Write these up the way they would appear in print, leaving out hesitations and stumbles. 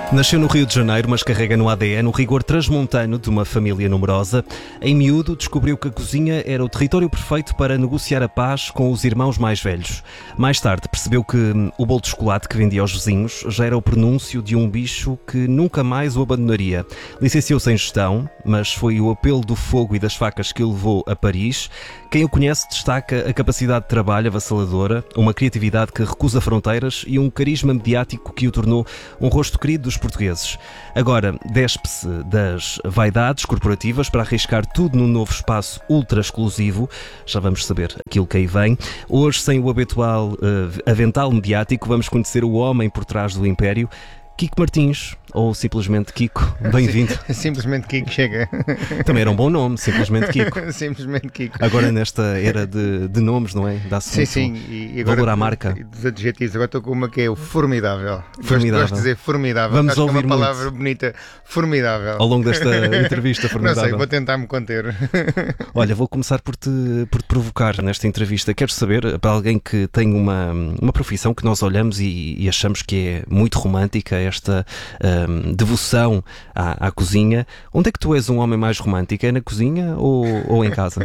Nasceu no Rio de Janeiro, mas carrega no ADN o rigor transmontano de uma família numerosa. Em miúdo, descobriu que a cozinha era o território perfeito para negociar a paz com os irmãos mais velhos. Mais tarde, percebeu que o bolo de chocolate que vendia aos vizinhos já era o prenúncio de um bicho que nunca mais o abandonaria. Licenciou-se em gestão, mas foi o apelo do fogo e das facas que o levou a Paris. Quem o conhece destaca a capacidade de trabalho avassaladora, uma criatividade que recusa fronteiras e um carisma mediático que o tornou um rosto querido dos portugueses. Agora, despe-se das vaidades corporativas para arriscar tudo num novo espaço ultra exclusivo. Já vamos saber aquilo que aí vem. Hoje, sem o habitual avental mediático, vamos conhecer o homem por trás do império. Kiko Martins, ou simplesmente Kiko, bem-vindo. Simplesmente Kiko chega. Também era um bom nome, simplesmente Kiko. Simplesmente Kiko. Agora nesta era de nomes, não é? Dá-se muito e agora, valor à marca. Dos adjetivos, agora estou com uma que é o formidável. Formidável. Gosto de dizer formidável. Vamos Acho ouvir que é uma muito. palavra bonita. Formidável. Ao longo desta entrevista formidável. Não sei, vou tentar me conter. Olha, vou começar por te provocar nesta entrevista. Quero saber, para alguém que tem uma profissão que nós olhamos e achamos que é muito romântica, esta devoção à cozinha, onde é que tu és um homem mais romântico? É na cozinha ou em casa?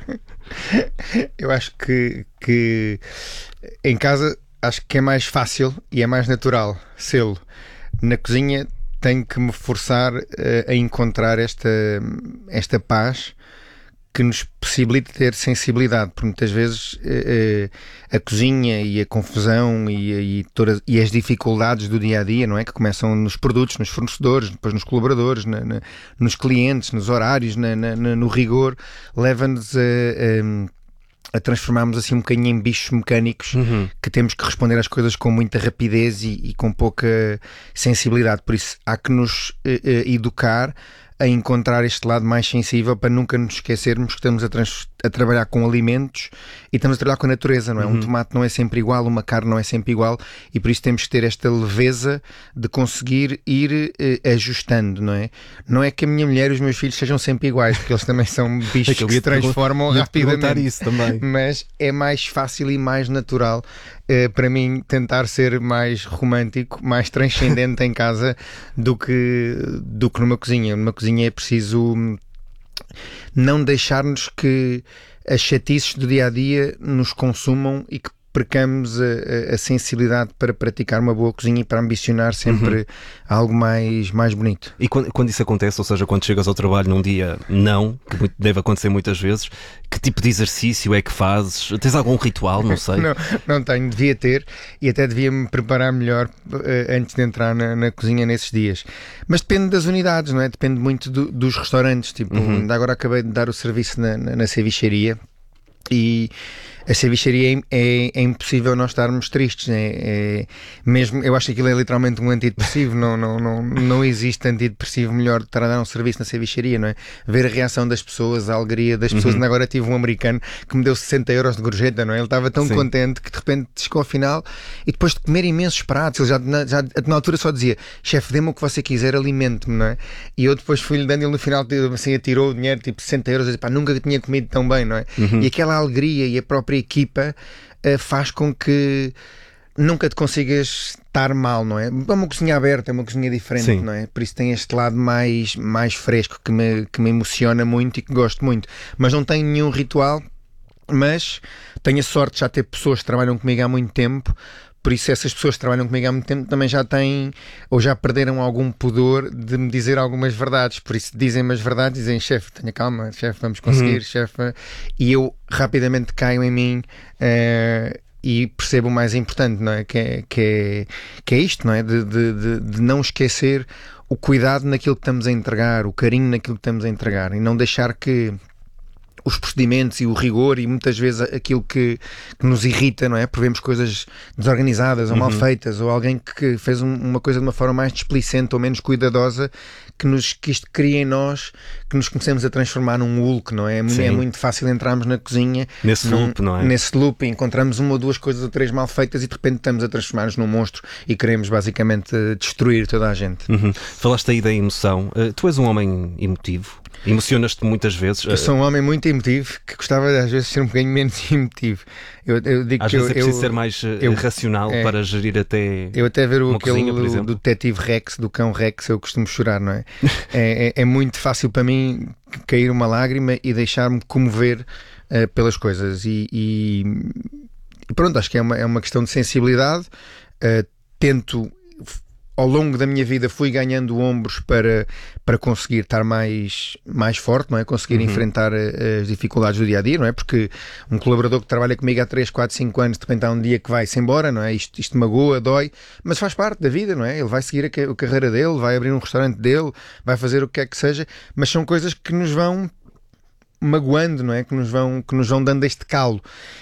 Eu acho que em casa acho que é mais fácil e é mais natural sê-lo. Na cozinha tenho que me forçar a encontrar esta paz que nos possibilita ter sensibilidade, porque muitas vezes a cozinha e a confusão e as dificuldades do dia-a-dia, não é? Que começam nos produtos, nos fornecedores, depois nos colaboradores, nos clientes, nos horários, no rigor, leva-nos a transformarmos assim um bocadinho em bichos mecânicos que temos que responder às coisas com muita rapidez e com pouca sensibilidade. Por isso há que nos educar a encontrar este lado mais sensível para nunca nos esquecermos que estamos a trabalhar com alimentos e estamos a trabalhar com a natureza, não é? Um tomate não é sempre igual, uma carne não é sempre igual e por isso temos que ter esta leveza de conseguir ir ajustando, não é? Não é que a minha mulher e os meus filhos sejam sempre iguais, porque eles também são bichos que se transformam rapidamente. Isso também. Mas é mais fácil e mais natural para mim tentar ser mais romântico, mais transcendente em casa do que numa cozinha. Numa cozinha é preciso não deixar-nos que as chatices do dia-a-dia nos consumam e que percamos a sensibilidade para praticar uma boa cozinha e para ambicionar sempre algo mais bonito. E quando isso acontece, ou seja, quando chegas ao trabalho num dia que deve acontecer muitas vezes, que tipo de exercício é que fazes? Tens algum ritual? Não sei. Não tenho, devia ter e até devia me preparar melhor antes de entrar na cozinha nesses dias. Mas depende das unidades, não é? Depende muito dos restaurantes. Tipo, ainda agora acabei de dar o serviço na cevicharia e a cevicharia é impossível nós estarmos tristes, né? Mesmo, eu acho que aquilo é literalmente um antidepressivo. Não existe antidepressivo melhor de estar a dar um serviço na cevicharia, não é? Ver a reação das pessoas, a alegria das pessoas. Ainda agora tive um americano que me deu 60 euros de gorjeta, não é? Ele estava tão contente que de repente chegou ao final e depois de comer imensos pratos, ele já na altura só dizia: chefe, dê-me o que você quiser, alimente-me, não é? E eu depois fui-lhe dando, ele no final assim, atirou o dinheiro, tipo 60 euros, e disse: pá, nunca tinha comido tão bem, não é? E aquela alegria e a própria equipa faz com que nunca te consigas estar mal, não é? É uma cozinha aberta, é uma cozinha diferente, não é? Por isso tem este lado mais fresco que me emociona muito e que gosto muito. Mas não tenho nenhum ritual, mas tenho a sorte de já ter pessoas que trabalham comigo há muito tempo. Por isso essas pessoas que trabalham comigo há muito tempo também já têm ou já perderam algum pudor de me dizer algumas verdades. Por isso dizem-me as verdades, dizem: chefe, tenha calma, chefe, vamos conseguir, chefe. E eu rapidamente caio em mim e percebo o mais importante, não é? Que é isto, não é? De não esquecer o cuidado naquilo que estamos a entregar, o carinho naquilo que estamos a entregar e não deixar que os procedimentos e o rigor e muitas vezes aquilo que nos irrita, não é? Por vermos coisas desorganizadas ou mal feitas, ou alguém que fez uma coisa de uma forma mais displicente ou menos cuidadosa, que isto cria em nós, que nos comecemos a transformar num Hulk, não é? É muito fácil entrarmos na cozinha nesse loop, não é? Nesse loop, encontramos uma ou duas coisas ou três mal feitas e de repente estamos a transformar-nos num monstro e queremos basicamente destruir toda a gente. Falaste aí da emoção. Tu és um homem emotivo? Emocionas-te muitas vezes? Eu sou um homem muito emotivo, que gostava às vezes de ser um bocadinho menos emotivo. Eu digo às que vezes é preciso ser mais racional para gerir até eu até ver uma aquele cozinha, por exemplo. do detetive Rex, do cão Rex, eu costumo chorar, não é? É muito fácil para mim cair uma lágrima e deixar-me comover pelas coisas. E pronto, acho que é uma questão de sensibilidade. Tento, ao longo da minha vida, fui ganhando ombros para conseguir estar mais forte, não é? Conseguir enfrentar as dificuldades do dia a dia, não é? Porque um colaborador que trabalha comigo há 3, 4, 5 anos, de repente há um dia que vai-se embora, não é? Isto magoa, dói, mas faz parte da vida, não é? Ele vai seguir a carreira dele, vai abrir um restaurante dele, vai fazer o que quer que seja, mas são coisas que nos vão magoando, não é? Que nos vão dando este calo.